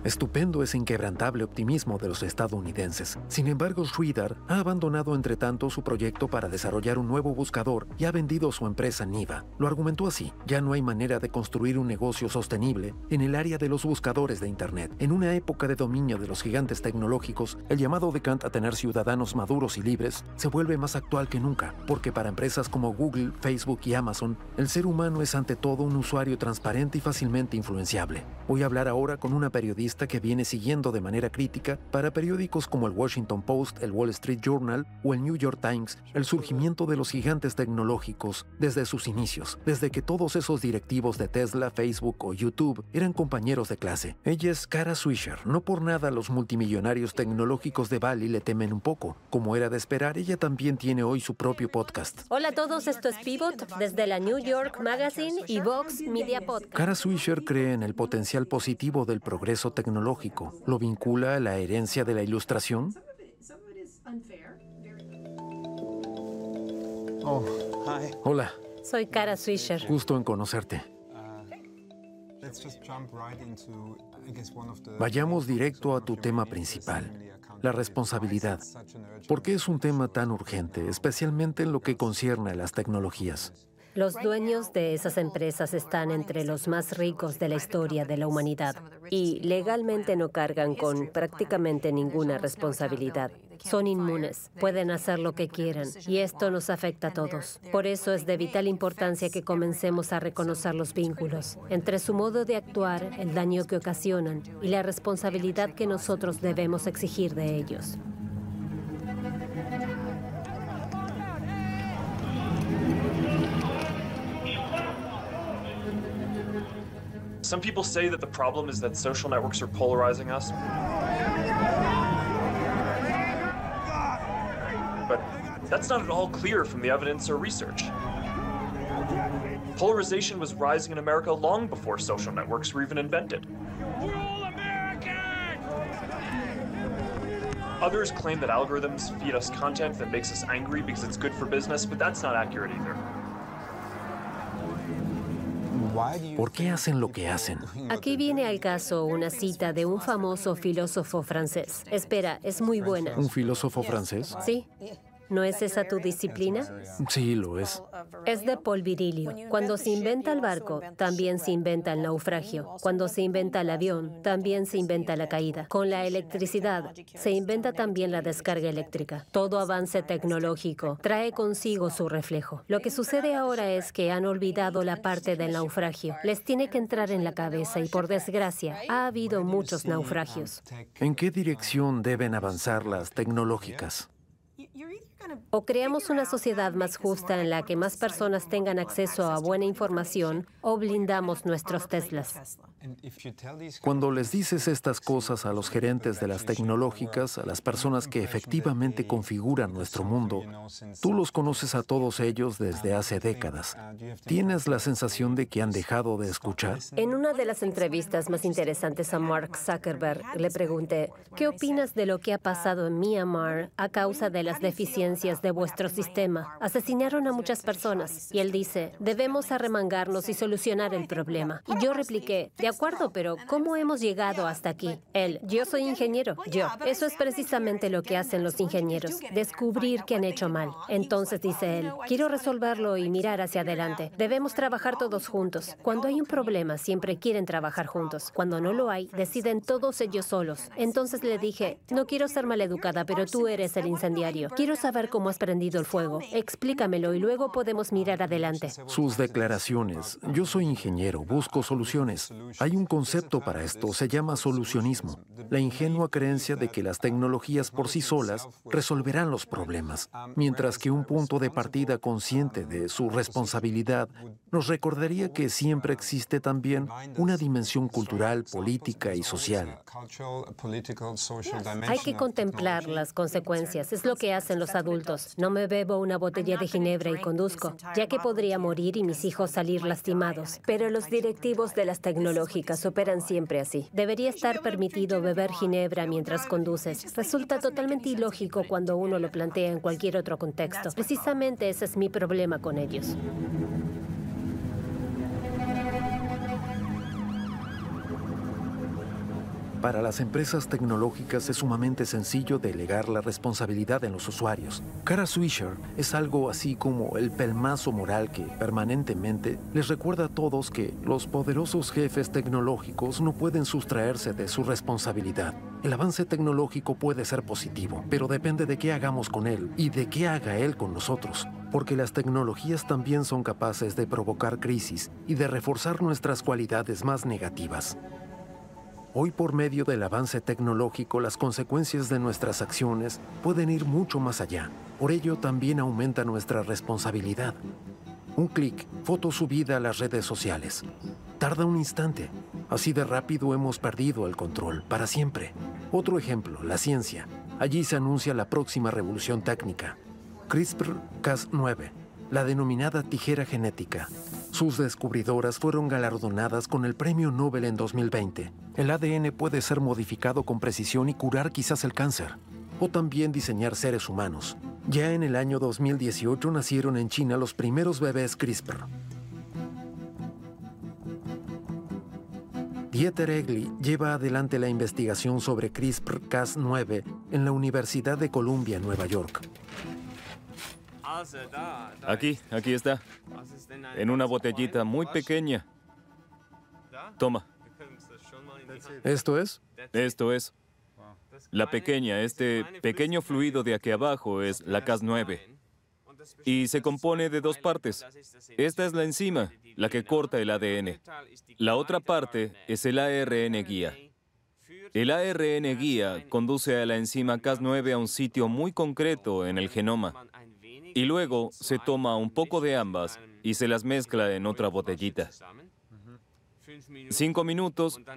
Estupendo ese inquebrantable optimismo de los estadounidenses. Sin embargo, Sridhar ha abandonado entre tanto su proyecto para desarrollar un nuevo buscador y ha vendido su empresa Niva. Lo argumentó así: ya no hay manera de construir un negocio sostenible en el área de los buscadores de Internet. En una época de dominio de los gigantes tecnológicos, el llamado de Kant a tener ciudadanos maduros y libres se vuelve más actual que nunca, porque para empresas como Google, Facebook y Amazon, el ser humano es ante todo un usuario transparente y fácilmente influenciable. Voy a hablar ahora con una periodista que viene siguiendo de manera crítica para periódicos como el Washington Post, el Wall Street Journal o el New York Times el surgimiento de los gigantes tecnológicos desde sus inicios, desde que todos esos directivos de Tesla, Facebook o YouTube eran compañeros de clase. Ella es Kara Swisher. No por nada los multimillonarios tecnológicos de Bali le temen un poco. Como era de esperar, ella también tiene hoy su propio podcast. Hola a todos, esto es Pivot desde la New York Magazine y Vox Media Podcast. Kara Swisher cree en el potencial positivo del progreso tecnológico. ¿Lo vincula a la herencia de la Ilustración? Oh, hi. Hola, Soy Kara Swisher. gusto en conocerte. Vayamos directo a tu tema principal, la responsabilidad. ¿Por qué es un tema tan urgente, especialmente en lo que concierne a las tecnologías? Los dueños de esas empresas están entre los más ricos de la historia de la humanidad y legalmente no cargan con prácticamente ninguna responsabilidad. Son inmunes, pueden hacer lo que quieran y esto nos afecta a todos. Por eso es de vital importancia que comencemos a reconocer los vínculos entre su modo de actuar, el daño que ocasionan y la responsabilidad que nosotros debemos exigir de ellos. Some people say that the problem is that social networks are polarizing us. But that's not at all clear from the evidence or research. Polarization was rising in America long before social networks were even invented. We're all Americans! Others claim that algorithms feed us content that makes us angry because it's good for business, but that's not accurate either. ¿Por qué hacen lo que hacen? Aquí viene al caso una cita de un famoso filósofo francés. Espera, es muy buena. ¿Un filósofo francés? ¿Sí? ¿No es esa tu disciplina? Sí, lo es. Es de Paul Virilio. Cuando se inventa el barco, también se inventa el naufragio. Cuando se inventa el avión, también se inventa la caída. Con la electricidad, se inventa también la descarga eléctrica. Todo avance tecnológico trae consigo su reflejo. Lo que sucede ahora es que han olvidado la parte del naufragio. Les tiene que entrar en la cabeza y, por desgracia, ha habido muchos naufragios. ¿En qué dirección deben avanzar las tecnológicas? O creamos una sociedad más justa en la que más personas tengan acceso a buena información, o blindamos nuestros Teslas. Cuando les dices estas cosas a los gerentes de las tecnológicas, a las personas que efectivamente configuran nuestro mundo, tú los conoces a todos ellos desde hace décadas. ¿Tienes la sensación de que han dejado de escuchar? En una de las entrevistas más interesantes a Mark Zuckerberg, le pregunté, ¿qué opinas de lo que ha pasado en Myanmar a causa de las deficiencias de vuestro sistema? Asesinaron a muchas personas. Y él dice, debemos arremangarnos y solucionar el problema. Y yo repliqué, de acuerdo, pero ¿cómo hemos llegado hasta aquí? Él, yo soy ingeniero. Yo, eso es precisamente lo que hacen los ingenieros, descubrir que han hecho mal. Entonces dice él, quiero resolverlo y mirar hacia adelante. Debemos trabajar todos juntos. Cuando hay un problema, siempre quieren trabajar juntos. Cuando no lo hay, deciden todos ellos solos. Entonces le dije, no quiero ser maleducada, pero tú eres el incendiario. Quiero saber cómo has prendido el fuego. Explícamelo y luego podemos mirar adelante. Sus declaraciones. Yo soy ingeniero, busco soluciones. Hay un concepto para esto, se llama solucionismo. La ingenua creencia de que las tecnologías por sí solas resolverán los problemas, mientras que un punto de partida consciente de su responsabilidad nos recordaría que siempre existe también una dimensión cultural, política y social. Hay que contemplar las consecuencias. Es lo que hacen los adultos. No me bebo una botella de ginebra y conduzco, ya que podría morir y mis hijos salir lastimados. Pero los directivos de las tecnológicas operan siempre así. Debería estar permitido beber ginebra mientras conduces. Resulta totalmente ilógico cuando uno lo plantea en cualquier otro contexto. Precisamente ese es mi problema con ellos. Para las empresas tecnológicas es sumamente sencillo delegar la responsabilidad en los usuarios. Kara Swisher es algo así como el pelmazo moral que permanentemente les recuerda a todos que los poderosos jefes tecnológicos no pueden sustraerse de su responsabilidad. El avance tecnológico puede ser positivo, pero depende de qué hagamos con él y de qué haga él con nosotros, porque las tecnologías también son capaces de provocar crisis y de reforzar nuestras cualidades más negativas. Hoy, por medio del avance tecnológico, las consecuencias de nuestras acciones pueden ir mucho más allá. Por ello, también aumenta nuestra responsabilidad. Un clic, foto subida a las redes sociales. Tarda un instante. Así de rápido hemos perdido el control, para siempre. Otro ejemplo, la ciencia. Allí se anuncia la próxima revolución técnica. CRISPR-Cas9, la denominada tijera genética. Sus descubridoras fueron galardonadas con el Premio Nobel en 2020. El ADN puede ser modificado con precisión y curar quizás el cáncer, o también diseñar seres humanos. Ya en el año 2018 nacieron en China los primeros bebés CRISPR. Dieter Egli lleva adelante la investigación sobre CRISPR-Cas9 en la Universidad de Columbia, Nueva York. Aquí está. En una botellita muy pequeña. Toma. ¿Esto es? Esto es. La pequeña, este pequeño fluido de aquí abajo es la Cas9. Y se compone de dos partes. Esta es la enzima, la que corta el ADN. La otra parte es el ARN guía. El ARN guía conduce a la enzima Cas9 a un sitio muy concreto en el genoma. Y luego se toma un poco de ambas y se las mezcla en otra botellita. 5 minutos